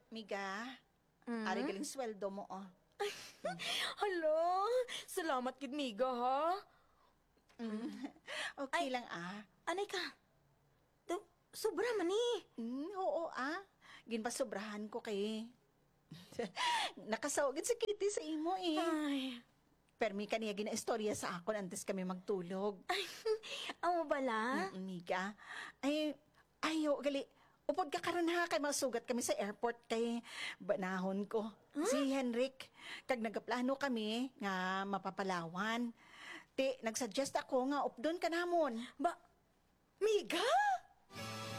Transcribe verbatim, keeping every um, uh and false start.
Miga, Mm. ari galing sweldo mo, oh. Hala, salamat gid miga ha. Okay Ay. lang, ah. Anay ka? Do, sobra man eh. Mm, oo, ah. Ginpasobrahan ko kay... Nakasawagin si Kitty sa imo, eh. Ay, Permi kaniya gina-istorya sa akon antes kami magtulog. ay, amo bala? Mm, Miga. Ay, ayo, gali. Upod ka karon ha, kay masugat kami sa airport kay banahon ko. Si Henrik, kag nagaplano kami nga mapapalawan. Ti, nagsuggest ako nga updon ka namon. Ba, miga?